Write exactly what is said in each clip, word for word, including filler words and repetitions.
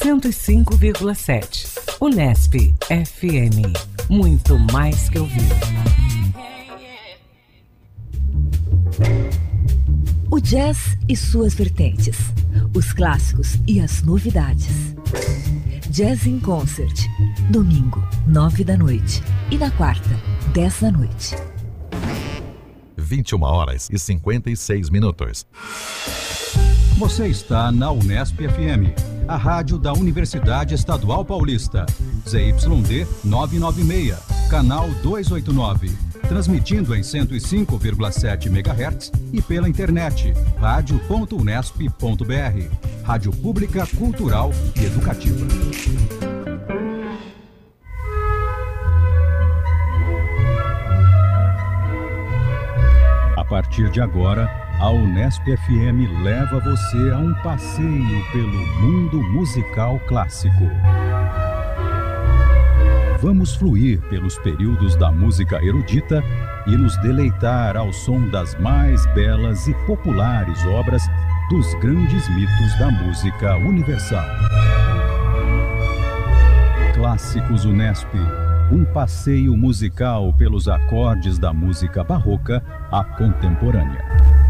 cento e cinco vírgula sete. Unesp F M. Muito mais que ouvir. O jazz e suas vertentes. Os clássicos e as novidades. Jazz in Concert. Domingo, nove da noite. E na quarta, dez da noite. vinte e uma horas e cinquenta e seis minutos. Você está na Unesp F M, a rádio da Universidade Estadual Paulista. Z Y D novecentos e noventa e seis, canal duzentos e oitenta e nove. Transmitindo em cento e cinco vírgula sete megahertz e pela internet, rádio ponto unesp ponto br. Rádio pública, cultural e educativa. A partir de agora, a Unesp F M leva você a um passeio pelo mundo musical clássico. Vamos fluir pelos períodos da música erudita e nos deleitar ao som das mais belas e populares obras dos grandes mitos da música universal. Clássicos Unesp, um passeio musical pelos acordes da música barroca à contemporânea.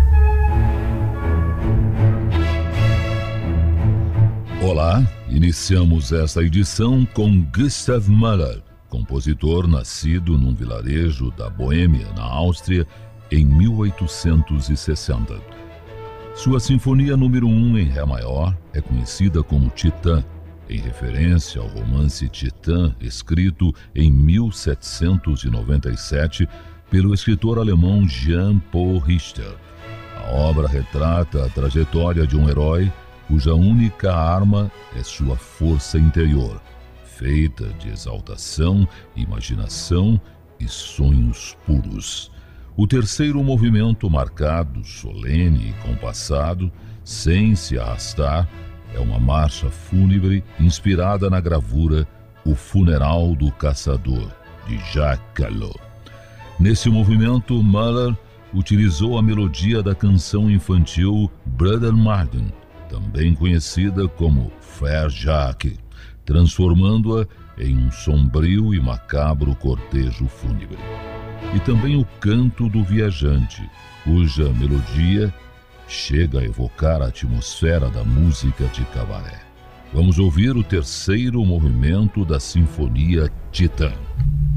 Olá, iniciamos esta edição com Gustav Mahler, compositor nascido num vilarejo da Boêmia, na Áustria, em mil oitocentos e sessenta. Sua Sinfonia número um em Ré maior é conhecida como Titã, em referência ao romance Titã, escrito em mil setecentos e noventa e sete pelo escritor alemão Jean Paul Richter. A obra retrata a trajetória de um herói cuja única arma é sua força interior, feita de exaltação, imaginação e sonhos puros. O terceiro movimento, marcado, solene e compassado, sem se arrastar, é uma marcha fúnebre inspirada na gravura O Funeral do Caçador, de Jacques Callot. Nesse movimento, Mahler utilizou a melodia da canção infantil Brother Martin, também conhecida como Frère Jacques, transformando-a em um sombrio e macabro cortejo fúnebre. E também o Canto do Viajante, cuja melodia chega a evocar a atmosfera da música de cabaré. Vamos ouvir o terceiro movimento da Sinfonia Titã.